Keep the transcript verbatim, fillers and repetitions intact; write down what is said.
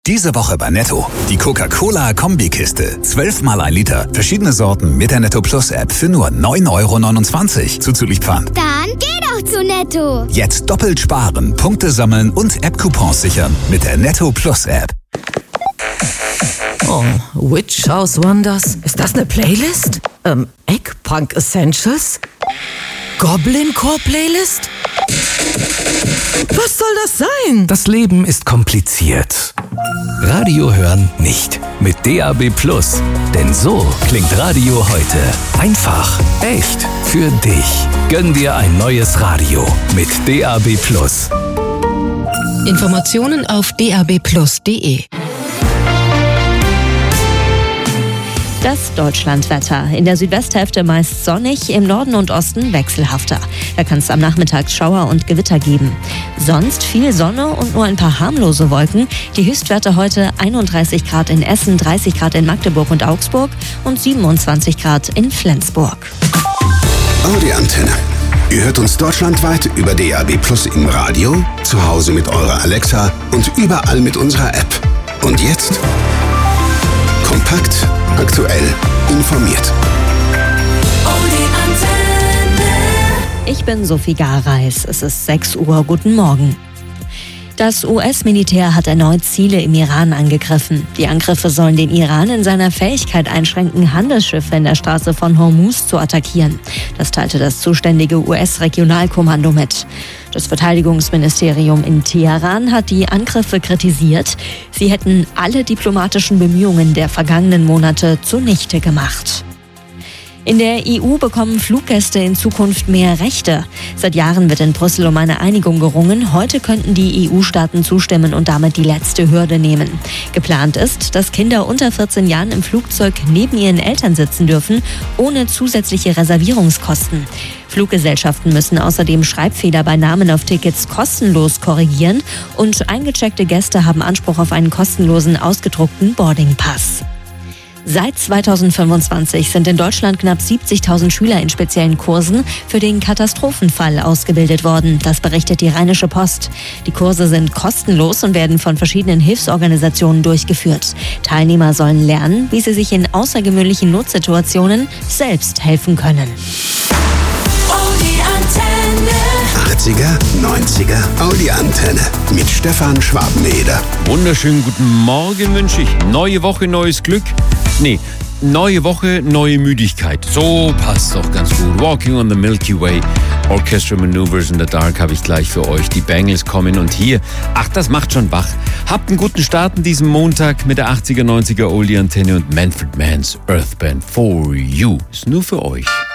Diese Woche bei Netto. Die Coca-Cola-Kombikiste. zwölf mal ein Liter. Verschiedene Sorten mit der Netto Plus App für nur neun Euro neunundzwanzig. Zuzüglich Pfand. Dann geh doch zu Netto. Jetzt doppelt sparen, Punkte sammeln und App-Coupons sichern mit der Netto Plus App. Oh, Witch House Wonders. Ist das eine Playlist? Ähm, Eggpunk Essentials? Goblin Core Playlist? Was soll das sein? Das Leben ist kompliziert. Radio hören nicht. Mit D A B Plus. Denn so klingt Radio heute. Einfach, echt, für dich. Gönn dir ein neues Radio mit D A B Plus. Informationen auf d a b plus punkt d e. Das Deutschlandwetter. In der Südwesthälfte meist sonnig, im Norden und Osten wechselhafter. Da kann es am Nachmittag Schauer und Gewitter geben. Sonst viel Sonne und nur ein paar harmlose Wolken. Die Höchstwerte heute einunddreißig Grad in Essen, dreißig Grad in Magdeburg und Augsburg und siebenundzwanzig Grad in Flensburg. Audi Antenne. Ihr hört uns deutschlandweit über D A B Plus im Radio, zu Hause mit eurer Alexa und überall mit unserer App. Und jetzt kompakt, aktuell, informiert. Ich bin Sophie Gareis. Es ist sechs Uhr. Guten Morgen. Das U S-Militär hat erneut Ziele im Iran angegriffen. Die Angriffe sollen den Iran in seiner Fähigkeit einschränken, Handelsschiffe in der Straße von Hormuz zu attackieren. Das teilte das zuständige U S-Regionalkommando mit. Das Verteidigungsministerium in Teheran hat die Angriffe kritisiert. Sie hätten alle diplomatischen Bemühungen der vergangenen Monate zunichte gemacht. In der E U bekommen Fluggäste in Zukunft mehr Rechte. Seit Jahren wird in Brüssel um eine Einigung gerungen. Heute könnten die E U-Staaten zustimmen und damit die letzte Hürde nehmen. Geplant ist, dass Kinder unter vierzehn Jahren im Flugzeug neben ihren Eltern sitzen dürfen, ohne zusätzliche Reservierungskosten. Fluggesellschaften müssen außerdem Schreibfehler bei Namen auf Tickets kostenlos korrigieren und eingecheckte Gäste haben Anspruch auf einen kostenlosen ausgedruckten Boardingpass. Seit zweitausendfünfundzwanzig sind in Deutschland knapp siebzigtausend Schüler in speziellen Kursen für den Katastrophenfall ausgebildet worden. Das berichtet die Rheinische Post. Die Kurse sind kostenlos und werden von verschiedenen Hilfsorganisationen durchgeführt. Teilnehmer sollen lernen, wie sie sich in außergewöhnlichen Notsituationen selbst helfen können. achtziger, neunziger Audi Antenne mit Stefan Schwabeneder. Wunderschönen guten Morgen wünsche ich. Neue Woche, neues Glück. Nee, neue Woche, neue Müdigkeit. So passt doch ganz gut. Walking on the Milky Way, Orchestra Maneuvers in the Dark habe ich gleich für euch. Die Bangles kommen und hier, ach, das macht schon wach. Habt einen guten Start an diesem Montag mit der achtziger, neunziger Oldie Antenne und Manfred Mann's Earth Band For You. Ist nur für euch.